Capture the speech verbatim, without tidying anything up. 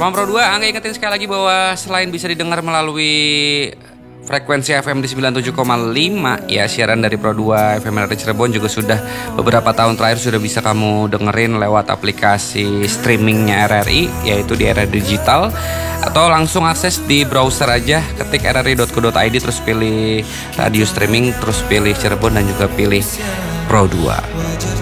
Ruang Pro dua, Angga ingetin sekali lagi bahwa selain bisa didengar melalui frekuensi F M di sembilan puluh tujuh koma lima, ya siaran dari Pro dua F M R R Cirebon juga sudah beberapa tahun terakhir sudah bisa kamu dengerin lewat aplikasi streamingnya R R I, yaitu di R R I Digital, atau langsung akses di browser aja, ketik r r i dot co dot i d terus pilih radio streaming, terus pilih Cirebon dan juga pilih Pro dua.